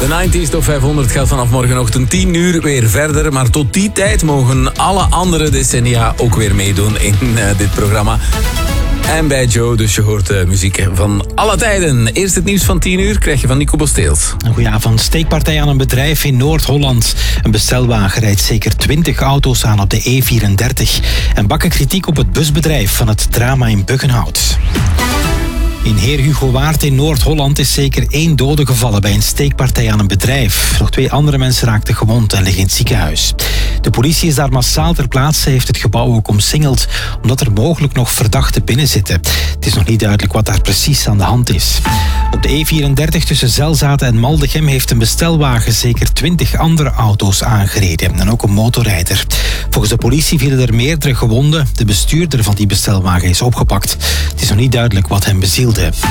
De 90s Top 500 gaat vanaf morgenochtend 10 uur weer verder. Maar tot die tijd mogen alle andere decennia ook weer meedoen in dit programma. En bij Joe, dus je hoort de muziek van alle tijden. Eerst het nieuws van 10 uur krijg je van Nico Bosteels. Een goedenavond. Steekpartij aan een bedrijf in Noord-Holland. Een bestelwagen rijdt zeker 20 auto's aan op de E34. En bakken kritiek op het busbedrijf van het drama in Buggenhout. In Heer Hugo Waard in Noord-Holland is zeker 1 dode gevallen bij een steekpartij aan een bedrijf. Nog 2 andere mensen raakten gewond en liggen in het ziekenhuis. De politie is daar massaal ter plaatse, heeft het gebouw ook omsingeld, omdat er mogelijk nog verdachten binnen zitten. Het is nog niet duidelijk wat daar precies aan de hand is. Op de E34 tussen Zelzaten en Maldegem heeft een bestelwagen zeker 20 andere auto's aangereden en ook een motorrijder. Volgens de politie vielen er meerdere gewonden. De bestuurder van die bestelwagen is opgepakt. Het is nog niet duidelijk wat hem bezielde.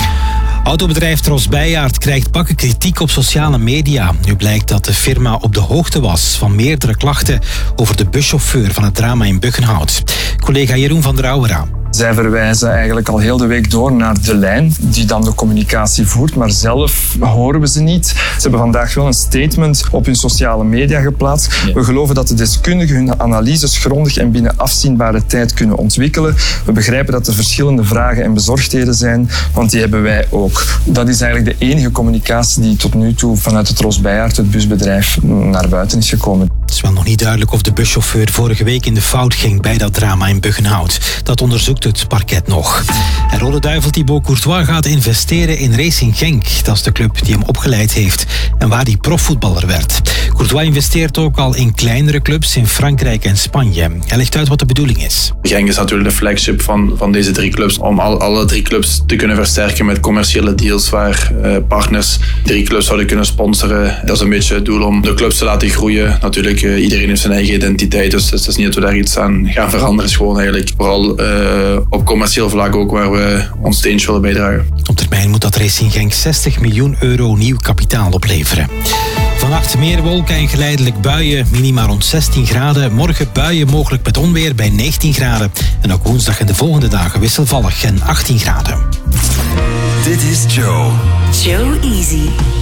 Autobedrijf Tros Bijjaard krijgt bakken kritiek op sociale media. Nu blijkt dat de firma op de hoogte was van meerdere klachten over de buschauffeur van het drama in Buggenhout. Collega Jeroen van der Ouwera. Zij verwijzen eigenlijk al heel de week door naar de lijn die dan de communicatie voert, maar zelf horen we ze niet. Ze hebben vandaag wel een statement op hun sociale media geplaatst. Ja. We geloven dat de deskundigen hun analyses grondig en binnen afzienbare tijd kunnen ontwikkelen. We begrijpen dat er verschillende vragen en bezorgdheden zijn, want die hebben wij ook. Dat is eigenlijk de enige communicatie die tot nu toe vanuit het Tros Bijjaard, het busbedrijf, naar buiten is gekomen. Het is wel nog niet duidelijk of de buschauffeur vorige week in de fout ging bij dat drama in Buggenhout. Dat onderzoekt het parket nog. En Rode Duivel Thibaut Courtois gaat investeren in Racing Genk. Dat is de club die hem opgeleid heeft en waar hij profvoetballer werd. Courtois investeert ook al in kleinere clubs in Frankrijk en Spanje. Hij legt uit wat de bedoeling is. Genk is natuurlijk de flagship van deze 3 clubs. Om alle 3 clubs te kunnen versterken met commerciële deals waar partners 3 clubs zouden kunnen sponsoren. Dat is een beetje het doel om de clubs te laten groeien. Natuurlijk, iedereen heeft zijn eigen identiteit, dus het is niet dat we daar iets aan gaan veranderen. Het is gewoon eigenlijk vooral op commercieel vlak ook waar we ons steentje willen bijdragen. Op termijn moet dat Racing Genk 60 miljoen euro nieuw kapitaal opleveren. Vannacht meer wolken en geleidelijk buien, minima rond 16 graden. Morgen buien mogelijk met onweer bij 19 graden. En ook woensdag en de volgende dagen wisselvallig en 18 graden. Dit is Joe. Joe Easy.